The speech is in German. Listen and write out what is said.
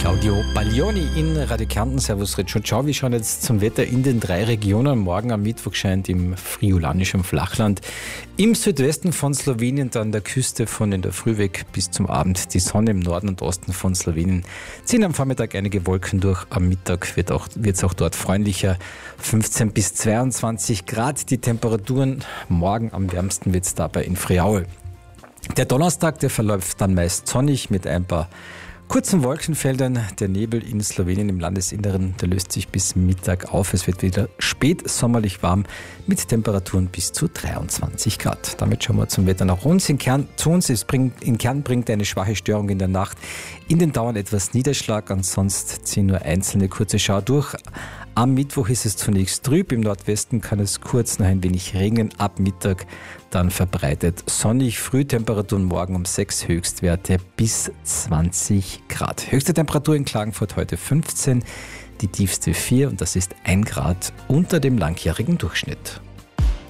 Claudio Baglioni in Radio Kärnten. Servus, Ritschut. Schau, wir schauen jetzt zum Wetter in den 3 Regionen. Morgen am Mittwoch scheint im friolanischen Flachland, im Südwesten von Slowenien, dann der Küste von in der Früh weg bis zum Abend die Sonne. Im Norden und Osten von Slowenien ziehen am Vormittag einige Wolken durch. Am Mittag wird es auch dort freundlicher. 15 bis 22 Grad die Temperaturen. Morgen am wärmsten wird es dabei in Friaul. Der Donnerstag, der verläuft dann meist sonnig mit ein paar kurzen Wolkenfeldern. Der Nebel in Slowenien im Landesinneren, der löst sich bis Mittag auf. Es wird wieder spät sommerlich warm mit Temperaturen bis zu 23 Grad. Damit schauen wir zum Wetter nach uns. In Kärnten bringt eine schwache Störung in der Nacht in den Dauern etwas Niederschlag. Ansonsten ziehen nur einzelne kurze Schauer durch. Am Mittwoch ist es zunächst trüb. Im Nordwesten kann es kurz noch ein wenig regnen. Ab Mittag dann verbreitet sonnig. Frühtemperaturen morgen um 6, Höchstwerte bis 20 Grad. Höchste Temperatur in Klagenfurt heute 15, die tiefste 4 und das ist 1 Grad unter dem langjährigen Durchschnitt.